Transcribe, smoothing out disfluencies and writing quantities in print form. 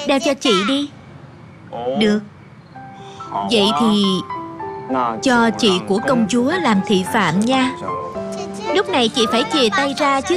Đeo cho chị đi. Được. Vậy thì cho chị của công chúa làm thị phạm nha. Lúc này chị phải chìa tay ra chứ.